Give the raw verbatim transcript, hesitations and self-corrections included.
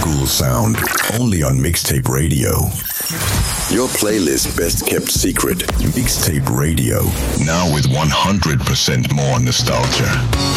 school sound, only on Mixtape Radio. Your playlist best kept secret. Mixtape Radio, now with one hundred percent more nostalgia.